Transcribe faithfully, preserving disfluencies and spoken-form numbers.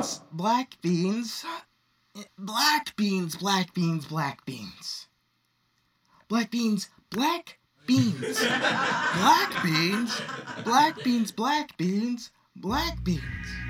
beans, black beans, black beans, black beans, black beans. Black beans, black beans. Black beans, black beans, black beans, black beans.